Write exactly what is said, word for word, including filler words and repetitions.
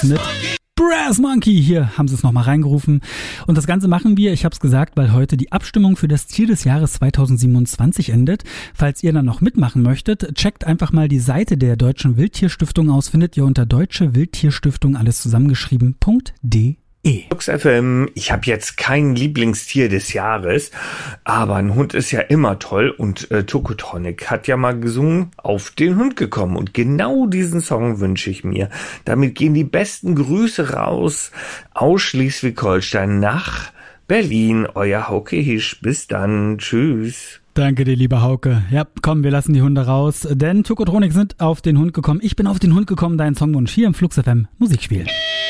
mit Brass Monkey. Hier haben sie es nochmal reingerufen. Und das Ganze machen wir, ich habe es gesagt, weil heute die Abstimmung für das Tier des Jahres zweitausendsiebenundzwanzig endet. Falls ihr dann noch mitmachen möchtet, checkt einfach mal die Seite der Deutschen Wildtierstiftung aus. Findet ihr unter Deutsche Wildtierstiftung, alles zusammengeschrieben, .de. Flux F M, ich habe jetzt kein Lieblingstier des Jahres, aber ein Hund ist ja immer toll und äh, Tokotronic hat ja mal gesungen, auf den Hund gekommen und genau diesen Song wünsche ich mir. Damit gehen die besten Grüße raus aus Schleswig-Holstein nach Berlin, euer Hauke Hisch. Bis dann, tschüss. Danke dir, lieber Hauke. Ja, komm, wir lassen die Hunde raus, denn Tokotronic sind auf den Hund gekommen. Ich bin auf den Hund gekommen, dein Songwunsch hier im Flux F M Musik spielen.